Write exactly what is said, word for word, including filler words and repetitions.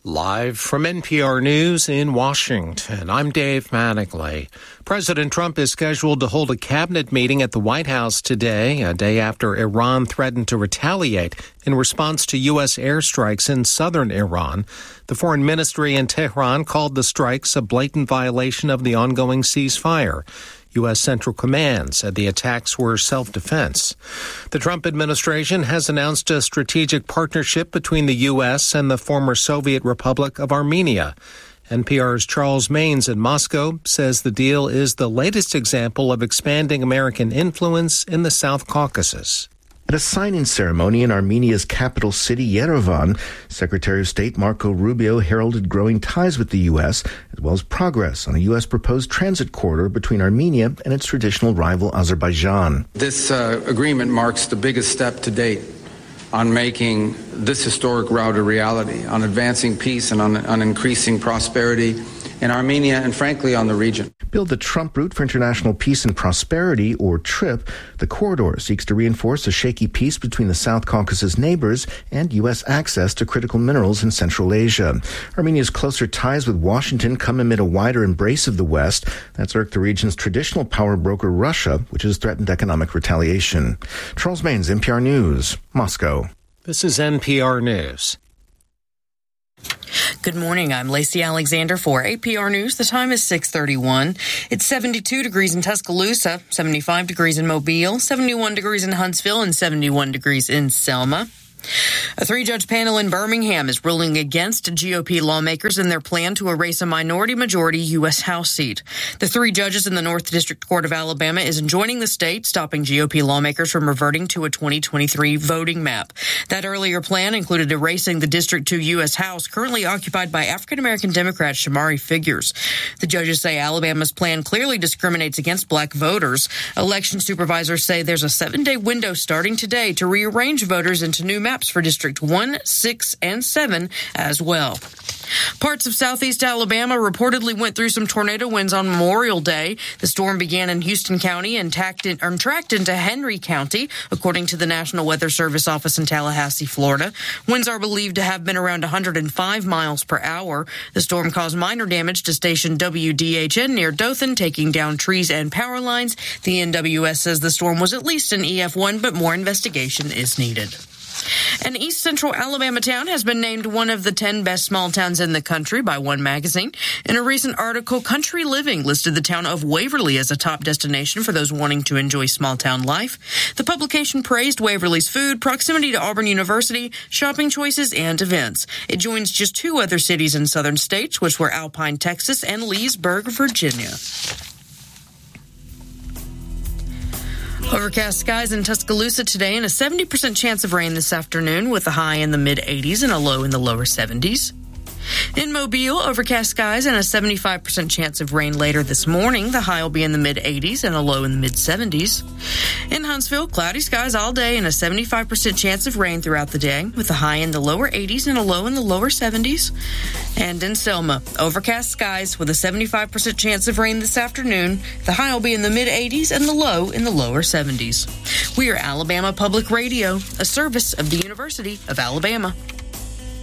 Live from N P R News in Washington, I'm Dave Mattingly. President Trump is scheduled to hold a cabinet meeting at the White House today, a day after Iran threatened to retaliate in response to U S airstrikes in southern Iran. The foreign ministry in Tehran called the strikes a blatant violation of the ongoing ceasefire. U S Central Command said the attacks were self-defense. The Trump administration has announced a strategic partnership between the U S and the former Soviet Republic of Armenia. N P R's Charles Maynes in Moscow says the deal is the latest example of expanding American influence in the South Caucasus. At a signing ceremony in Armenia's capital city, Yerevan, Secretary of State Marco Rubio heralded growing ties with the U S, as well as progress on a U S proposed transit corridor between Armenia and its traditional rival Azerbaijan. This uh, agreement marks the biggest step to date on making this historic route a reality, on advancing peace and on, on increasing prosperity in Armenia and, frankly, on the region. Billed the Trump Route for International Peace and Prosperity, or TRIP, the corridor seeks to reinforce a shaky peace between the South Caucasus neighbors and U S access to critical minerals in Central Asia. Armenia's closer ties with Washington come amid a wider embrace of the West that's irked the region's traditional power broker, Russia, which has threatened economic retaliation. Charles Maynes, N P R News, Moscow. This is N P R News. Good morning. I'm Lacey Alexander for A P R News. The time is six thirty-one. It's seventy-two degrees in Tuscaloosa, seventy-five degrees in Mobile, seventy-one degrees in Huntsville, and seventy-one degrees in Selma. A three-judge panel in Birmingham is ruling against G O P lawmakers in their plan to erase a minority-majority U S House seat. The three judges in the North District Court of Alabama is enjoining the state, stopping G O P lawmakers from reverting to a twenty twenty-three voting map. That earlier plan included erasing the District two U S House, currently occupied by African-American Democrat Shamari Figures. The judges say Alabama's plan clearly discriminates against black voters. Election supervisors say there's a seven-day window starting today to rearrange voters into new maps for District one, six, and seven as well. Parts of southeast Alabama reportedly went through some tornado winds on Memorial Day. The storm began in Houston County and, tacked in, and tracked into Henry County, according to the National Weather Service office in Tallahassee, Florida. Winds are believed to have been around one hundred five miles per hour. The storm caused minor damage to station W D H N near Dothan, taking down trees and power lines. The N W S says the storm was at least an E F one, but more investigation is needed. An East Central Alabama town has been named one of the ten best small towns in the country by One Magazine. In a recent article, Country Living listed the town of Waverly as a top destination for those wanting to enjoy small town life. The publication praised Waverly's food, proximity to Auburn University, shopping choices, and events. It joins just two other cities in southern states, which were Alpine, Texas, and Leesburg, Virginia. Overcast skies in Tuscaloosa today and a seventy percent chance of rain this afternoon with a high in the mid eighties and a low in the lower seventies. In Mobile, overcast skies and a seventy-five percent chance of rain later this morning. The high will be in the mid eighties and a low in the mid seventies. In Huntsville, cloudy skies all day and a seventy-five percent chance of rain throughout the day with a high in the lower eighties and a low in the lower seventies. And in Selma, overcast skies with a seventy-five percent chance of rain this afternoon. The high will be in the mid eighties and the low in the lower seventies. We are Alabama Public Radio, a service of the University of Alabama.